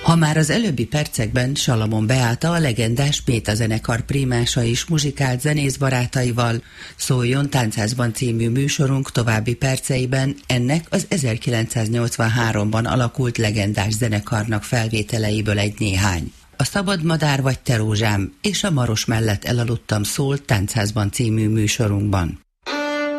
Ha már az előbbi percekben Salamon Beáta, a legendás Méta zenekar primása is muzsikált zenész barátaival, Szóljon Táncházban című műsorunk további perceiben ennek az 1983-ban alakult legendás zenekarnak felvételeiből egy néhány. A Szabad madár vagy te rózsám és a Maros mellett elaludtam szól Táncházban című műsorunkban.